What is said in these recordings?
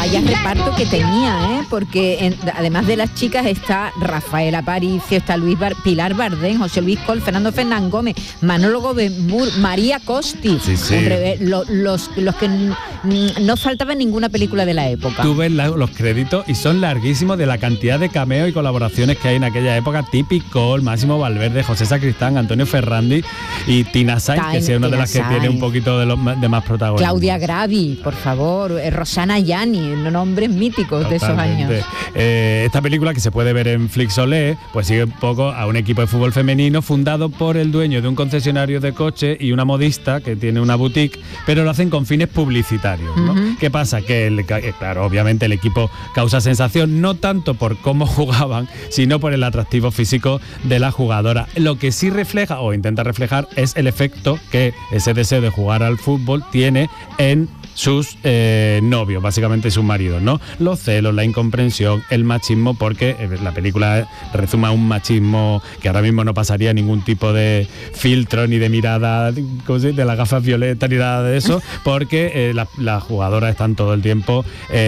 vaya reparto que tenía, porque además de las chicas está Rafael Aparicio, está Pilar Bardén, José Luis Col, Fernando Fernán Gómez, Manolo Gómez Mur, María Costi. Sí. Hombre, los que no faltaban ninguna película de la época. Tú ves los créditos y son larguísimos de la cantidad de cameos y colaboraciones que hay en aquella época. Tipi Col, Máximo Valverde, José Sacristán, Antonio Ferrandi y Tina Sainz, que es una de las que tiene un poquito de más protagonismo. Claudia Gravi, por favor, Rosana Yani, nombres míticos de esos años. Esta película, que se puede ver en Flixolé, pues sigue un poco a un equipo de fútbol femenino fundado por el dueño de un concesionario de coche y una modista que tiene una boutique, pero lo hacen con fines publicitarios, ¿no? Uh-huh. ¿Qué pasa? Que claro, obviamente el equipo causa sensación no tanto por cómo jugaban, sino por el atractivo físico de la jugadora. Lo que sí refleja o intenta reflejar es el efecto que ese deseo de jugar al fútbol tiene en sus novios, básicamente sus maridos, ¿no? Los celos, la incomprensión, el machismo, porque la película rezuma un machismo que ahora mismo no pasaría ningún tipo de filtro ni de mirada, de las gafas violetas ni nada de eso, porque las jugadoras están todo el tiempo,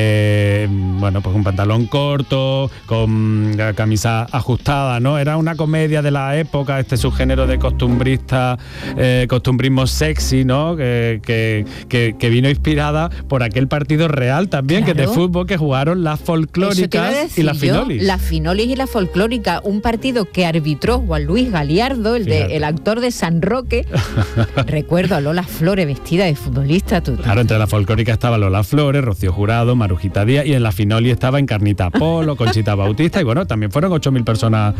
pues con pantalón corto, con camisa ajustada, ¿no? Era una comedia de la época, este subgénero de costumbrismo sexy, ¿no? Que vino inspirada por aquel partido real también, claro, que de fútbol que jugaron las folclóricas y las finolis. Las finolis y la folclórica, un partido que arbitró Juan Luis Galiardo, el actor de San Roque. Recuerdo a Lola Flores vestida de futbolista. Claro, entre la folclórica estaba Lola Flores, Rocío Jurado, Marujita Díaz, y en la finoli estaba Encarnita Polo, Conchita Bautista, y bueno, también fueron 8.000 personas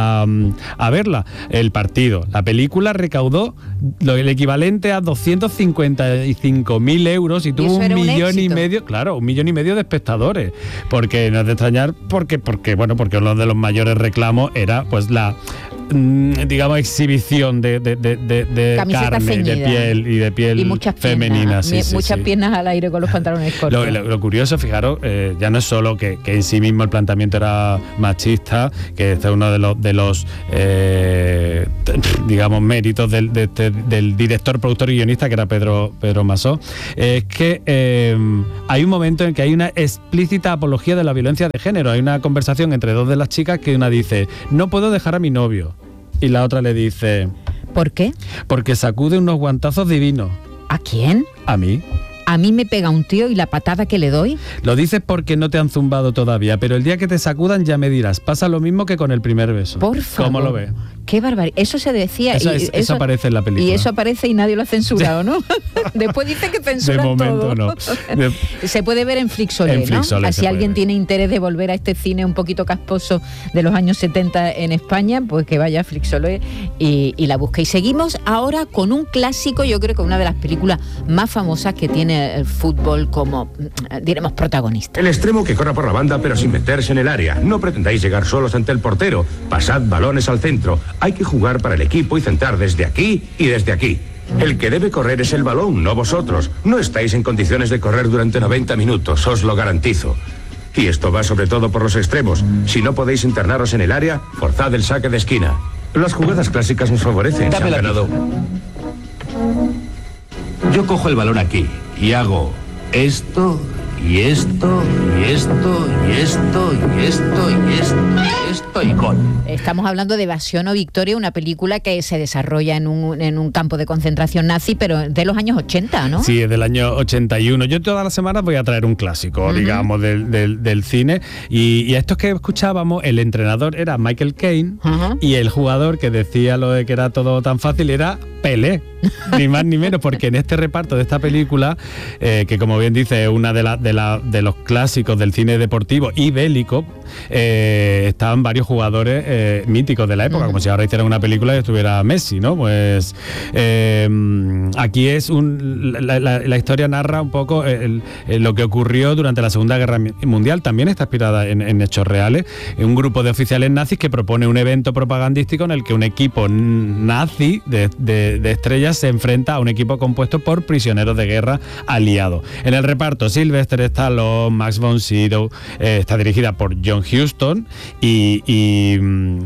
a verla. El partido, la película recaudó el equivalente a 255.000 euros y tuvo 1,5 millones, claro, 1,5 millones de espectadores, porque no es de extrañar, porque uno de los mayores reclamos era pues la digamos exhibición de carne, de piel y muchas femenina, muchas piernas al aire con los pantalones cortos. Lo curioso, fijaros, ya no es solo que en sí mismo el planteamiento era machista, que este es uno de los digamos méritos del director, productor y guionista, que era Pedro Masó, es que hay un momento en que hay una explícita apología de la violencia de género. Hay una conversación entre dos de las chicas que una dice: no puedo dejar a mi novio, y la otra le dice: ¿por qué? Porque sacude unos guantazos divinos. ¿A quién? A mí. ¿A mí me pega un tío y la patada que le doy? Lo dices porque no te han zumbado todavía, pero el día que te sacudan ya me dirás. Pasa lo mismo que con el primer beso. Por favor. ¿Cómo lo ves? Qué barbaridad. Eso se decía. Eso aparece en la película. Y eso aparece y nadie lo ha censurado, ¿no? Después dice que censuran todo. De momento no. Se puede ver en Flixolé, ¿no? Si alguien tiene interés de volver a este cine un poquito casposo de los años 70 en España, pues que vaya a Flixolé y la busque. Y seguimos ahora con un clásico, yo creo que una de las películas más famosas que tiene el fútbol como, diremos, protagonista. El extremo que corra por la banda pero sin meterse en el área. No pretendáis llegar solos ante el portero. Pasad balones al centro. Hay que jugar para el equipo y centrar desde aquí y desde aquí. El que debe correr es el balón, no vosotros. No estáis en condiciones de correr durante 90 minutos, os lo garantizo. Y esto va sobre todo por los extremos. Si no podéis internaros en el área, forzad el saque de esquina. Las jugadas clásicas nos favorecen. Dame la ganado. Yo cojo el balón aquí y hago esto, y esto, y esto, y esto, y esto, y esto, y esto, y gol. Estamos hablando de Evasión o Victoria, una película que se desarrolla en un campo de concentración nazi, pero de los años 80, ¿no? Sí, es del año 81. Yo todas las semanas voy a traer un clásico, digamos, del cine. Y a estos que escuchábamos, el entrenador era Michael Caine, y el jugador que decía lo de que era todo tan fácil era Pelé. Ni más ni menos, porque en este reparto de esta película, que como bien dice es una de los clásicos del cine deportivo y bélico, estaban varios jugadores míticos de la época, como si ahora hicieran una película y estuviera Messi, ¿no? Pues aquí es la historia narra un poco lo que ocurrió durante la Segunda Guerra Mundial. También está inspirada en hechos reales. Un grupo de oficiales nazis que propone un evento propagandístico en el que un equipo nazi de estrellas se enfrenta a un equipo compuesto por prisioneros de guerra aliados. En el reparto, Sylvester Stallone, Max von Sydow, está dirigida por John Huston y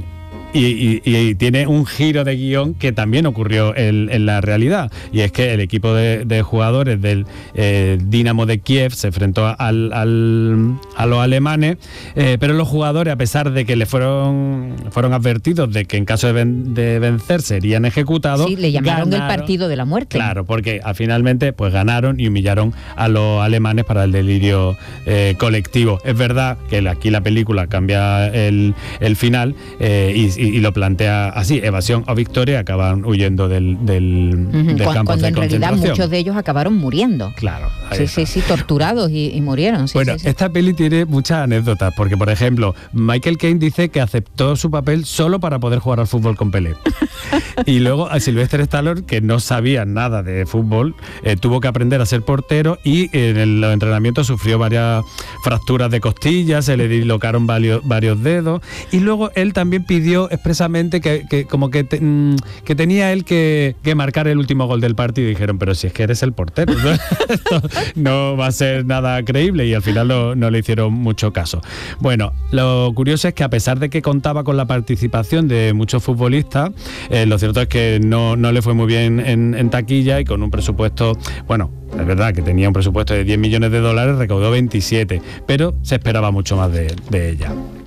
Y tiene un giro de guión que también ocurrió en la realidad, y es que el equipo de jugadores del Dinamo de Kiev se enfrentó a los alemanes, pero los jugadores, a pesar de que le fueron advertidos de que en caso de vencer serían ejecutados, sí, le llamaron el partido de la muerte. Claro, porque finalmente pues ganaron y humillaron a los alemanes para el delirio colectivo. Es verdad que aquí la película cambia el final y lo plantea así: evasión o victoria, acaban huyendo del campo de concentración. Cuando en realidad muchos de ellos acabaron muriendo. Claro. Sí, torturados y murieron. Bueno, esta peli tiene muchas anécdotas, porque por ejemplo, Michael Caine dice que aceptó su papel solo para poder jugar al fútbol con Pelé. Y luego a Sylvester Stallone, que no sabía nada de fútbol, tuvo que aprender a ser portero y en los entrenamientos sufrió varias fracturas de costillas, se le dislocaron varios dedos, y luego él también pidió expresamente que tenía él que marcar el último gol del partido, y dijeron, pero si es que eres el portero, ¿no? Esto no va a ser nada creíble, y al final no le hicieron mucho caso. Bueno, lo curioso es que a pesar de que contaba con la participación de muchos futbolistas, lo cierto es que no le fue muy bien en taquilla, y con un presupuesto, bueno, es verdad que tenía un presupuesto de $10 millones, recaudó 27, pero se esperaba mucho más de ella.